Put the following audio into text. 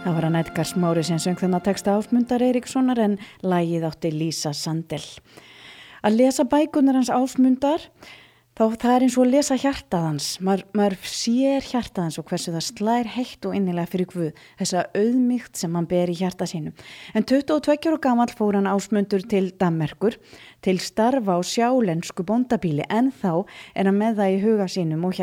Það var hann Edgar Smári sem söng þennan texta Ásmundar Eiríkssonar en lagið átti Lísa Sandel. Að lesa bækurnar hans Ásmundar, það er eins og að lesa hjartað hans. Maður sér hjartað hans og hversu það slær heitt og innilega fyrir Guð, þessa auðmýkt sem hann ber í hjarta sínum. En 22 ára gamall fór hann Ásmundur til Danmerkur til starfa á sjálensku bóndabýli, en þá er hann með það í huga sínum og